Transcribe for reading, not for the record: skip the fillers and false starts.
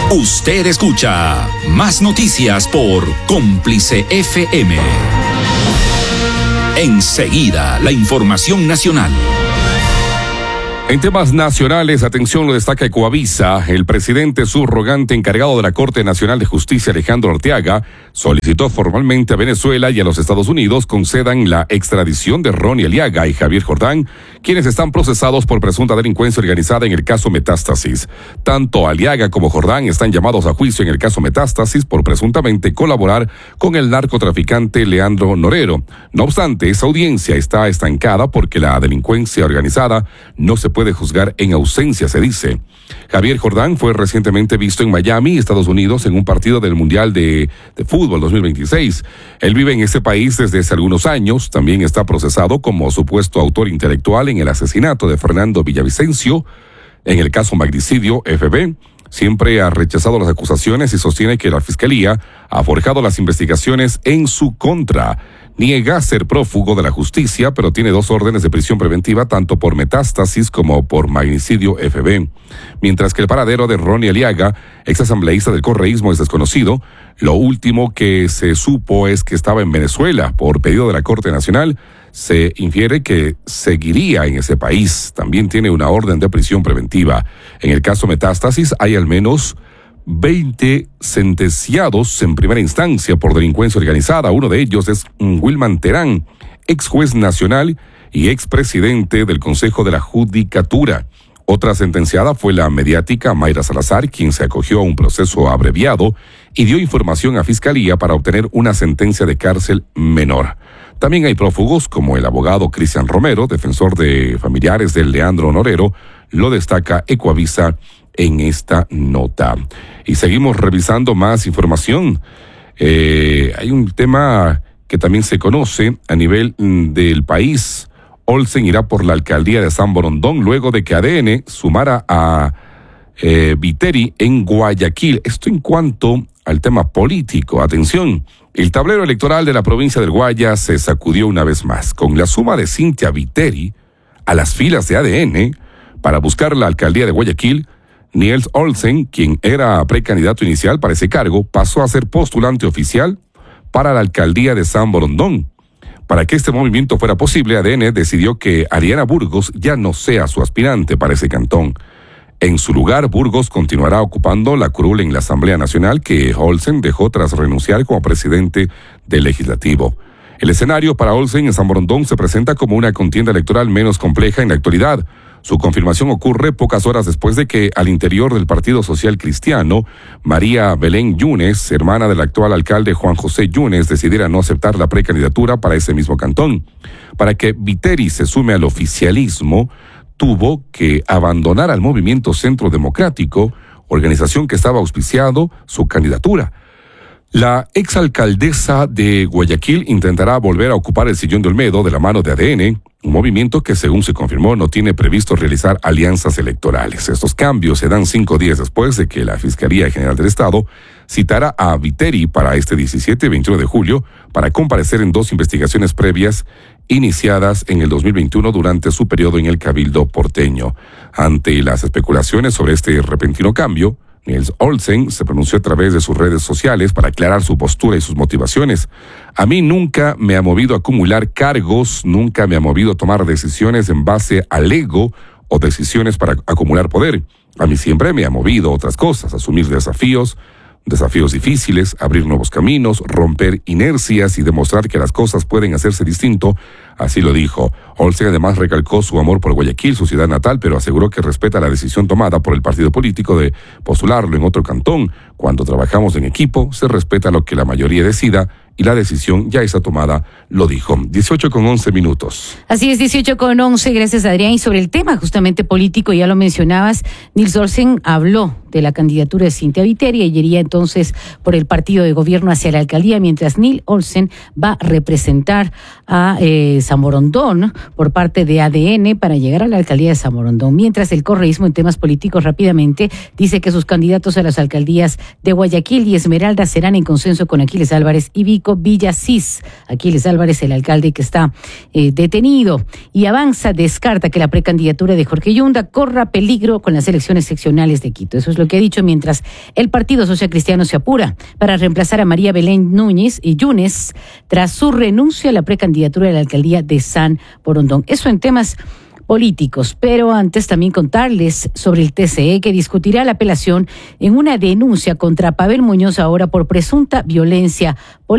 Usted escucha Más Noticias por Cómplice FM. Enseguida, la información nacional. En temas nacionales, atención, lo destaca Ecoavisa. El presidente subrogante encargado de la Corte Nacional de Justicia, Alejandro Arteaga, solicitó formalmente a Venezuela y a los Estados Unidos concedan la extradición de Ronnie Aliaga y Javier Jordán, quienes están procesados por presunta delincuencia organizada en el caso Metástasis. Tanto Aliaga como Jordán están llamados a juicio en el caso Metástasis por presuntamente colaborar con el narcotraficante Leandro Norero. No obstante, esa audiencia está estancada porque la delincuencia organizada no se puede juzgar en ausencia, se dice. Javier Jordán fue recientemente visto en Miami, Estados Unidos, en un partido del Mundial de Fútbol 2026. Él vive en ese país desde hace algunos años. También está procesado como supuesto autor intelectual en el asesinato de Fernando Villavicencio. En el caso magnicidio, FB siempre ha rechazado las acusaciones y sostiene que la Fiscalía ha forjado las investigaciones en su contra. Niega ser prófugo de la justicia, pero tiene 2 órdenes de prisión preventiva, tanto por Metástasis como por magnicidio FB. Mientras que el paradero de Ronnie Aliaga, exasambleísta del correísmo, es desconocido. Lo último que se supo es que estaba en Venezuela por pedido de la Corte Nacional. Se infiere que seguiría en ese país. También tiene una orden de prisión preventiva. En el caso Metástasis hay al menos 20 sentenciados en primera instancia por delincuencia organizada. Uno de ellos es Wilman Terán, ex juez nacional y expresidente del Consejo de la Judicatura. Otra sentenciada fue la mediática Mayra Salazar, quien se acogió a un proceso abreviado y dio información a Fiscalía para obtener una sentencia de cárcel menor. También hay prófugos como el abogado Cristian Romero, defensor de familiares del Leandro Norero, lo destaca Ecoavisa en esta nota. Y seguimos revisando más información. Hay un tema que también se conoce a nivel del país. Olsen irá por la alcaldía de San Borondón luego de que ADN sumara a Viteri en Guayaquil. Esto en cuanto al tema político. Atención, el tablero electoral de la provincia del Guayas se sacudió una vez más con la suma de Cynthia Viteri a las filas de ADN para buscar la alcaldía de Guayaquil. Niels Olsen, quien era precandidato inicial para ese cargo, pasó a ser postulante oficial para la alcaldía de San Borondón. Para que este movimiento fuera posible, ADN decidió que Ariana Burgos ya no sea su aspirante para ese cantón. En su lugar, Burgos continuará ocupando la curul en la Asamblea Nacional que Olsen dejó tras renunciar como presidente del Legislativo. El escenario para Olsen en San Borondón se presenta como una contienda electoral menos compleja en la actualidad. Su confirmación ocurre pocas horas después de que al interior del Partido Social Cristiano, María Belén Yunes, hermana del actual alcalde Juan José Yunes, decidiera no aceptar la precandidatura para ese mismo cantón. Para que Viteri se sume al oficialismo, tuvo que abandonar al Movimiento Centro Democrático, organización que estaba auspiciando su candidatura. La exalcaldesa de Guayaquil intentará volver a ocupar el sillón de Olmedo de la mano de ADN, un movimiento que, según se confirmó, no tiene previsto realizar alianzas electorales. Estos cambios se dan 5 días después de que la Fiscalía General del Estado citara a Viteri para este 17 y 21 de julio para comparecer en 2 investigaciones previas iniciadas en el 2021 durante su periodo en el Cabildo porteño. Ante las especulaciones sobre este repentino cambio, Niels Olsen se pronunció a través de sus redes sociales para aclarar su postura y sus motivaciones. A mí nunca me ha movido acumular cargos, nunca me ha movido tomar decisiones en base al ego o decisiones para acumular poder. A mí siempre me ha movido otras cosas, asumir desafíos difíciles, abrir nuevos caminos, romper inercias y demostrar que las cosas pueden hacerse distinto. Así lo dijo. Olsen además recalcó su amor por Guayaquil, su ciudad natal, pero aseguró que respeta la decisión tomada por el partido político de postularlo en otro cantón. Cuando trabajamos en equipo, se respeta lo que la mayoría decida y la decisión ya está tomada, lo dijo. 18:11. Así es, 18:11. Gracias, Adrián. Y sobre el tema justamente político, ya lo mencionabas, Niels Olsen habló de la candidatura de Cynthia Viteri y iría entonces por el partido de gobierno hacia la alcaldía, mientras Niels Olsen va a representar a San Borondón por parte de ADN para llegar a la alcaldía de San Borondón. Mientras el correísmo en temas políticos rápidamente dice que sus candidatos a las alcaldías de Guayaquil y Esmeralda serán en consenso con Aquiles Álvarez y Víctor México, Villasís. Aquiles Álvarez, el alcalde que está detenido. Y Avanza descarta que la precandidatura de Jorge Yunda corra peligro con las elecciones seccionales de Quito. Eso es lo que ha dicho, mientras el Partido Social Cristiano se apura para reemplazar a María Belén Núñez y Yunes tras su renuncia a la precandidatura de la alcaldía de San Borondón. Eso en temas políticos, pero antes también contarles sobre el TCE, que discutirá la apelación en una denuncia contra Pavel Muñoz ahora por presunta violencia política.